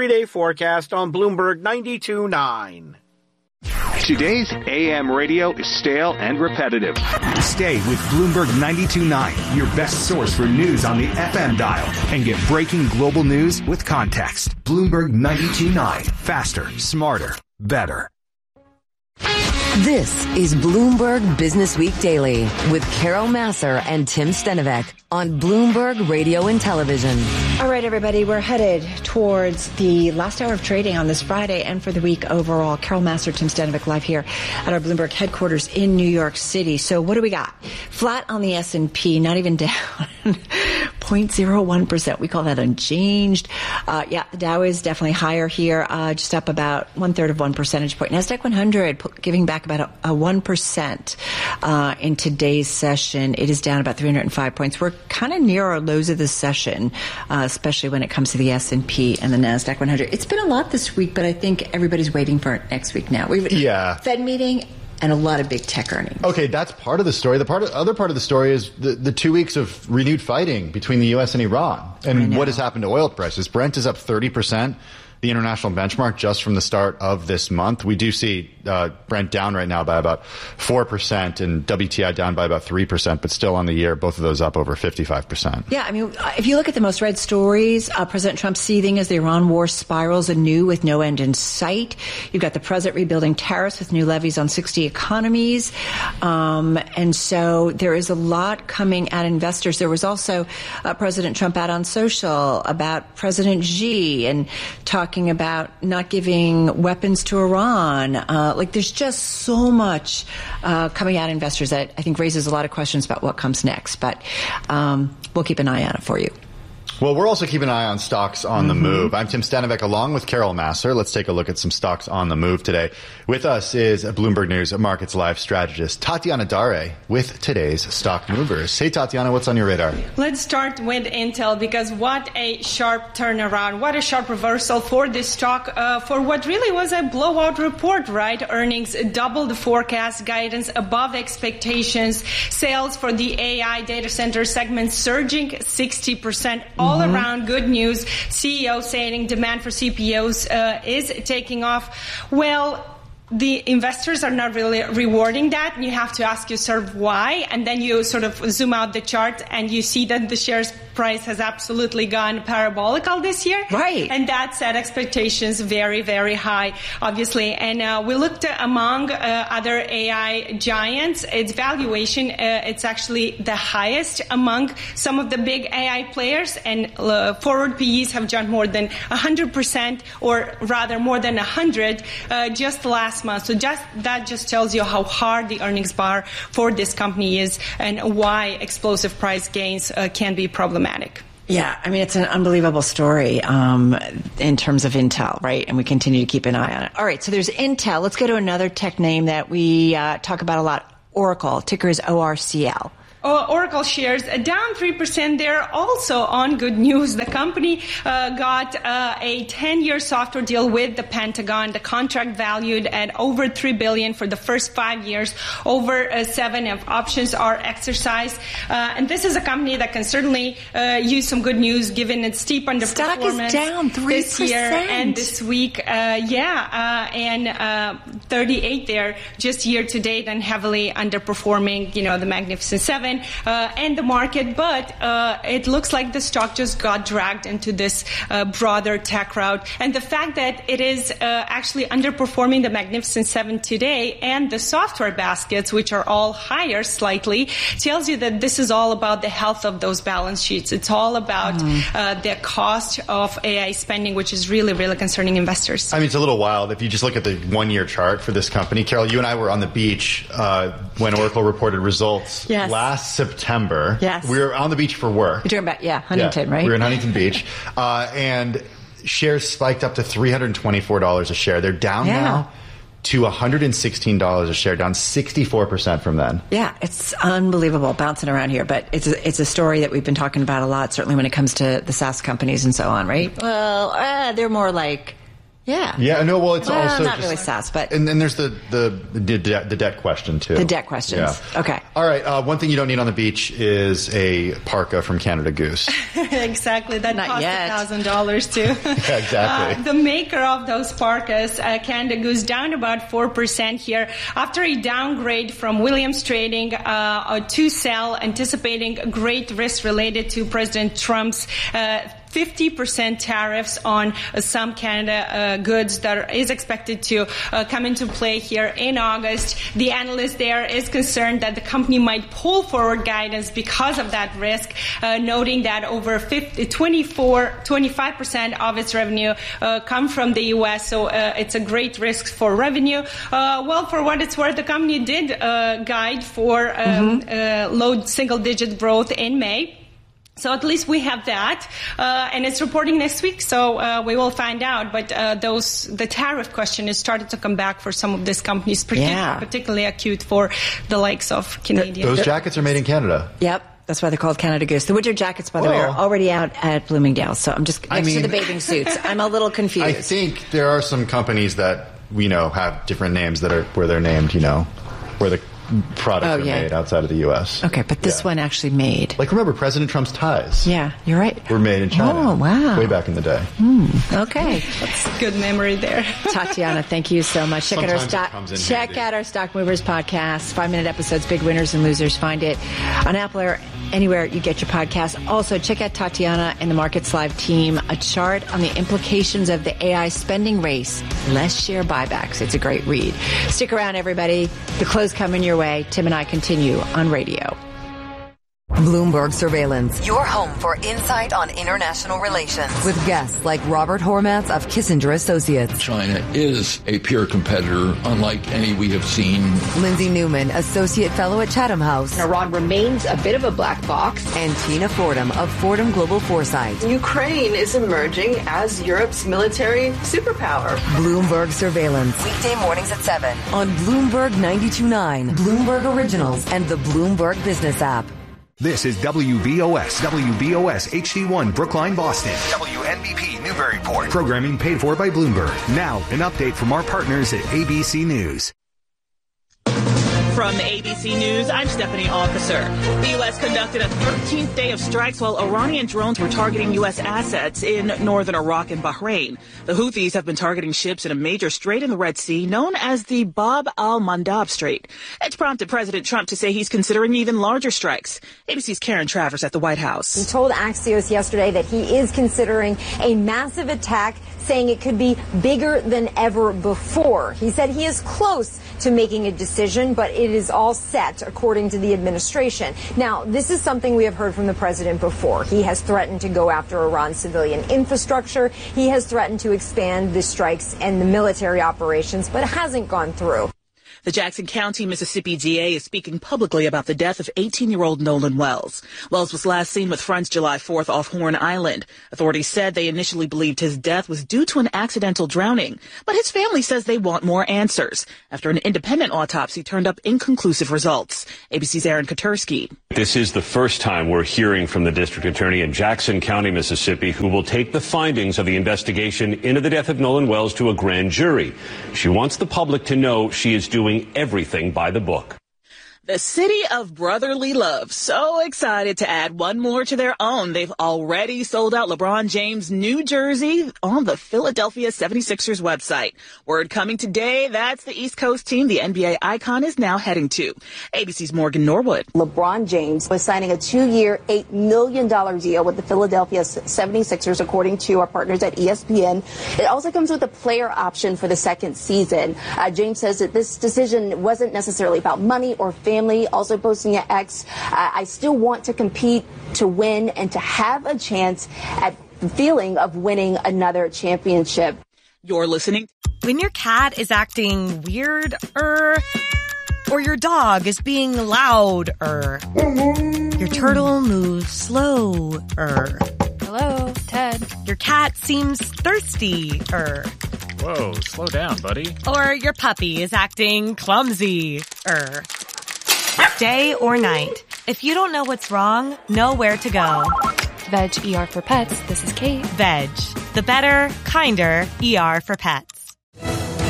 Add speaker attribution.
Speaker 1: 3-day forecast on Bloomberg 92.9.
Speaker 2: Today's AM radio is stale and repetitive.
Speaker 3: Stay with Bloomberg 92.9, your best source for news on the FM dial, and get breaking global news with context. Bloomberg 92.9. Faster, smarter, better.
Speaker 4: This is Bloomberg Business Week Daily with Carol Massar and Tim Stenovec on Bloomberg Radio and Television.
Speaker 5: All right, everybody, we're headed towards the last hour of trading on this Friday and for the week overall. Carol Massar, Tim Stenovec live here at our Bloomberg headquarters in New York City. So what do we got? Flat on the S&P, not even down. 0.01%. We call that unchanged. The Dow is definitely higher here, just up about 1/3 of 1 percentage point. NASDAQ 100 giving back about a 1% in today's session. It is down about 305 points. We're kind of near our lows of the session, especially when it comes to the S&P and the NASDAQ 100. It's been a lot this week, but I think everybody's waiting for it next week now. Fed meeting and a lot of big tech earnings.
Speaker 6: Okay, that's part of the story. The other part of the story is the 2 weeks of renewed fighting between the U.S. and Iran and what has happened to oil prices. Brent is up 30%. The international benchmark just from the start of this month. We do see Brent down right now by about 4% and WTI down by about 3%, but still on the year, both of those up over 55%.
Speaker 5: Yeah, I mean, if you look at the most read stories, President Trump seething as the Iran war spirals anew with no end in sight. You've got the president rebuilding tariffs with new levies on 60 economies. And so there is a lot coming at investors. There was also President Trump out on social about President Xi and talking about not giving weapons to Iran. There's just so much coming at investors that I think raises a lot of questions about what comes next. But we'll keep an eye on it for you.
Speaker 6: Well, we're also keeping an eye on stocks on the move. I'm Tim Stenovec along with Carol Massar. Let's take a look at some stocks on the move today. With us is a Bloomberg News Markets Live strategist, Tatiana Dare, with today's stock movers. Hey, Tatiana, what's on your radar?
Speaker 7: Let's start with Intel, because what a sharp turnaround. What a sharp reversal for this stock for what really was a blowout report, right? Earnings doubled the forecast, guidance above expectations, sales for the AI data center segment surging 60%. All around good news. CEO saying demand for CPOs is taking off. Well, the investors are not really rewarding that, and you have to ask yourself why. And then you sort of zoom out the chart and you see that the shares price has absolutely gone parabolical this year.
Speaker 5: Right.
Speaker 7: And that set expectations very, very high, obviously. And we looked among other AI giants. Its valuation, it's actually the highest among some of the big AI players. And forward PEs have jumped more than 100%, or rather more than 100 just last month. So that just tells you how hard the earnings bar for this company is and why explosive price gains can be problematic.
Speaker 5: Yeah, I mean, it's an unbelievable story in terms of Intel, right? And we continue to keep an eye on it. All right, so there's Intel. Let's go to another tech name that we talk about a lot, Oracle. Ticker is ORCL.
Speaker 7: Oracle shares down 3% there, also on good news. The company got a 10-year software deal with the Pentagon. The contract valued at over $3 billion for the first 5 years. Over 7 of options are exercised. And this is a company that can certainly use some good news given its steep underperformance.
Speaker 5: Stock is down 3%
Speaker 7: this year and this week. And 38 there just year to date, and heavily underperforming, the Magnificent Seven. And the market, but it looks like the stock just got dragged into this broader tech rout. And the fact that it is actually underperforming the Magnificent Seven today and the software baskets, which are all higher slightly, tells you that this is all about the health of those balance sheets. It's all about the cost of AI spending, which is really, really concerning investors.
Speaker 6: I mean, it's a little wild. If you just look at the one-year chart for this company, Carol, you and I were on the beach when Oracle reported results last September.
Speaker 5: Yes.
Speaker 6: We were on the beach for work.
Speaker 5: You're talking about, Huntington, right?
Speaker 6: We were in Huntington Beach. And shares spiked up to $324 a share. They're down now to $116 a share, down 64% from then.
Speaker 5: Yeah, it's unbelievable, bouncing around here. But it's a story that we've been talking about a lot, certainly when it comes to the SaaS companies and so on, right? Well, they're more like Yeah.
Speaker 6: Yeah, no, well, it's also
Speaker 5: not really SaaS, but...
Speaker 6: And then there's the debt question, too.
Speaker 5: The debt questions.
Speaker 6: Yeah.
Speaker 5: Okay.
Speaker 6: All right, one thing you don't need on the beach is a parka from Canada Goose.
Speaker 7: Exactly. That
Speaker 5: Not
Speaker 7: cost
Speaker 5: yet.
Speaker 7: $1,000 too.
Speaker 6: Yeah, exactly.
Speaker 7: The maker of those parkas, Canada Goose, down about 4% here after a downgrade from Williams Trading to sell, anticipating great risk related to President Trump's 50% tariffs on some Canada goods that is expected to come into play here in August. The analyst there is concerned that the company might pull forward guidance because of that risk, noting that over 25% of its revenue come from the U.S., so it's a great risk for revenue. Well, for what it's worth, the company did guide for low single-digit growth in May. So at least we have that, and it's reporting next week, so we will find out. But the tariff question has started to come back for some of these companies, particularly acute for the likes of Canadian.
Speaker 6: Those jackets are made in Canada.
Speaker 5: Yep. That's why they're called Canada Goose. The winter jackets, by the way, are already out at Bloomingdale's. So I'm just next to the bathing suits. I'm a little confused.
Speaker 6: I think there are some companies that we know have different names that are where they're named, where the products are made outside of the U.S.
Speaker 5: Okay, but this one actually made.
Speaker 6: Like, remember, President Trump's ties.
Speaker 5: Yeah, you're right.
Speaker 6: Were made in China.
Speaker 5: Oh, wow.
Speaker 6: Way back in the day.
Speaker 5: Okay.
Speaker 7: That's good memory there.
Speaker 5: Tatiana, thank you so much. Check out our Stock Movers podcast, 5-minute episodes, big winners and losers. Find it on Apple or anywhere you get your podcast. Also, check out Tatiana and the Markets Live team, a chart on the implications of the AI spending race. Less share buybacks. It's a great read. Stick around, everybody. The close coming your way. Tim and I continue on radio.
Speaker 4: Bloomberg Surveillance, your home for insight on international relations, with guests like Robert Hormats of Kissinger Associates.
Speaker 8: China is a peer competitor unlike any we have seen.
Speaker 4: Lindsay Newman, Associate Fellow at Chatham House.
Speaker 9: Iran remains a bit of a black box.
Speaker 4: And Tina Fordham of Fordham Global Foresight.
Speaker 9: Ukraine is emerging as Europe's military superpower.
Speaker 4: Bloomberg Surveillance, weekday mornings at 7 on Bloomberg 92.9, Bloomberg Originals, and the Bloomberg Business app.
Speaker 3: This is WBOS HD1 Brookline, Boston. WNBP Newburyport. Programming paid for by Bloomberg. Now, an update from our partners at ABC News.
Speaker 10: From ABC News, I'm Stephanie Officer. The U.S. conducted a 13th day of strikes while Iranian drones were targeting U.S. assets in northern Iraq and Bahrain. The Houthis have been targeting ships in a major strait in the Red Sea known as the Bab al-Mandab Strait. It's prompted President Trump to say he's considering even larger strikes. ABC's Karen Travers at the White House.
Speaker 11: He told Axios yesterday that he is considering a massive attack, saying it could be bigger than ever before. He said he is close to making a decision, but it is all set, according to the administration. Now, this is something we have heard from the president before. He has threatened to go after Iran's civilian infrastructure. He has threatened to expand the strikes and the military operations, but it hasn't gone through.
Speaker 10: The Jackson County, Mississippi DA is speaking publicly about the death of 18-year-old Nolan Wells. Wells was last seen with friends July 4th off Horn Island. Authorities said they initially believed his death was due to an accidental drowning, but his family says they want more answers after an independent autopsy turned up inconclusive results. ABC's Aaron Katersky.
Speaker 12: This is the first time we're hearing from the district attorney in Jackson County, Mississippi, who will take the findings of the investigation into the death of Nolan Wells to a grand jury. She wants the public to know she is doing everything by the book.
Speaker 10: The city of brotherly love, so excited to add one more to their own. They've already sold out LeBron James' new jersey on the Philadelphia 76ers website. Word coming today, that's the East Coast team the NBA icon is now heading to. ABC's Morgan Norwood.
Speaker 13: LeBron James was signing a 2-year, $8 million deal with the Philadelphia 76ers, according to our partners at ESPN. It also comes with a player option for the second season. James says that this decision wasn't necessarily about money or family. Also posting at X, I still want to compete, to win, and to have a chance at the feeling of winning another championship.
Speaker 10: You're listening.
Speaker 14: When your cat is acting weird, or your dog is being loud, your turtle moves slow,
Speaker 15: Hello, Ted.
Speaker 14: Your cat seems thirsty,
Speaker 16: Whoa, slow down, buddy.
Speaker 14: Or your puppy is acting clumsy, Day or night, if you don't know what's wrong, know where to go.
Speaker 15: Veg ER for Pets, this is Kate.
Speaker 14: Veg. the better, kinder ER for pets.